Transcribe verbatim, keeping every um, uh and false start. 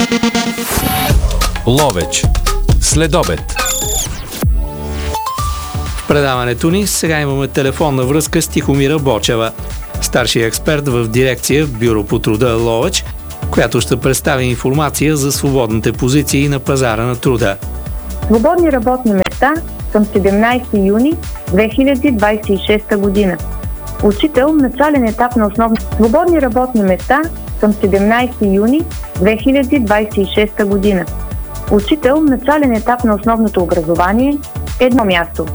Ловеч. Следобед. В предаването ни сега имаме телефонна връзка с Тихомира Бочева, старши експерт в дирекция Бюро по труда Ловеч, която ще представи информация за свободните позиции на пазара на труда. Свободни работни места към седемнайсети юни две хиляди двайсет и шеста година. Учител, начален етап на основни свободни работни места към седемнайсети юни две хиляди двайсет и шеста година. Учител, начален етап на основното образование, едно място.